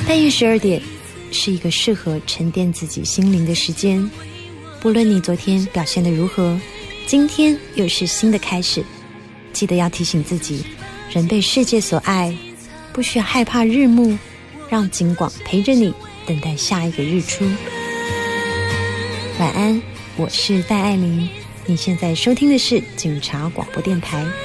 半夜12点是一个适合沉淀自己心灵的时间，不论你昨天表现得如何，今天又是新的开始，记得要提醒自己，人被世界所爱，不需要害怕日暮，让景广陪着你等待下一个日出。晚安，我是戴爱玲，你现在收听的是警察广播电台。